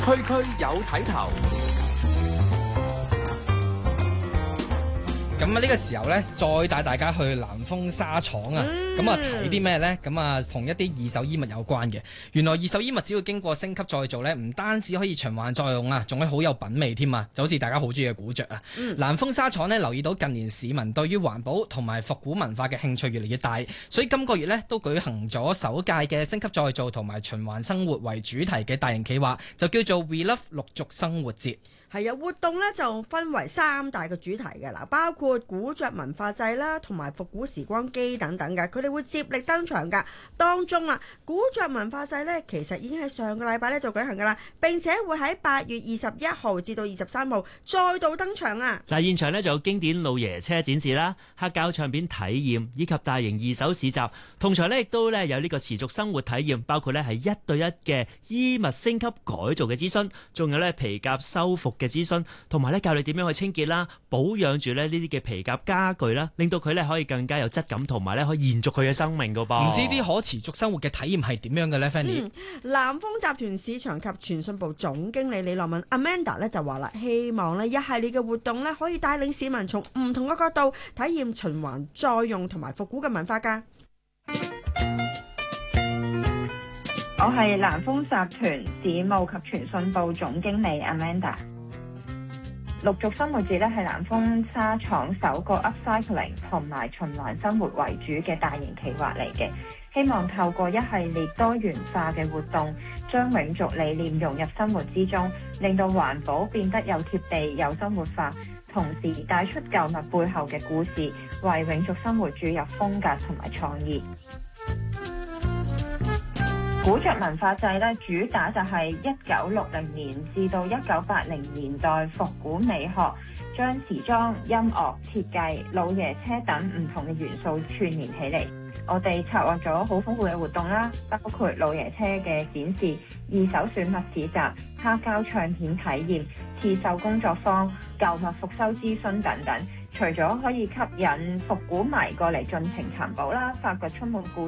區區有睇頭。 咁啊呢個時候咧，再帶大家去南豐紗廠啊，咁啊睇啲咩呢？咁啊同一啲二手衣物有關嘅。原來二手衣物只要經過升級再造呢，唔單止可以循環再用啊，仲可以好有品味添啊！就好似大家好中意嘅古着啊。南豐紗廠呢，留意到近年市民對於環保同埋復古文化嘅興趣越嚟越大，所以今個月呢，都舉行咗首屆嘅升級再造同埋循環生活為主題嘅大型企劃，就叫做 We Love 綠族生活節。 係啊，活動咧就分為3大嘅主題嘅嗱，包括古着文化祭啦，同埋復古時光機等等嘅，佢哋會接力登場㗎。當中啊，古着文化祭咧其實已經喺上個禮拜咧就舉行㗎啦，並且會喺8月21號至到23號再度登場啊！ 嗱，現場咧就有經典老爺車展示啦、黑膠唱片體驗以及大型二手市集，同場咧亦都咧有呢個持續生活體驗，包括咧係1對1嘅衣物升級改造嘅諮詢，仲有咧皮夾修復嘅諮詢，同埋咧教你點樣去清潔啦、保養住咧呢啲嘅皮夾家具啦，令到佢咧可以更加有質感，同埋咧可以延續佢嘅生命噶噃。 唔知啲可持續生活嘅體驗係點樣嘅咧 Fanny？ 南豐集團市場及傳訊部總經理李樂敏 Amanda 咧就話啦，希望咧一系列嘅活動咧可以帶領市民從唔同嘅角度體驗循環再用同埋復古嘅文化㗎。 我係南豐集團事務及傳訊部總經理 Amanda。綠族生活節咧係南豐紗廠首個 upcycling 同埋循環生活為主嘅大型企劃嚟嘅，希望透過一系列多元化嘅活動，將永續理念融入生活之中，令到環保變得有貼地、有生活化，同時帶出舊物背後嘅故事，為永續生活注入風格同埋創意。古着文化祭咧，主打就係1960年至到1980年代復古美學，將時裝、音樂、設計、老爺車等唔同嘅元素串聯起嚟。我哋策劃咗好豐富嘅活動啦，包括老爺車嘅展示、二手選物市集、黑膠唱片體驗、刺繡工作坊、舊物復修諮詢等等。除咗可以吸引復古迷過嚟盡情尋寶啦，發掘充滿故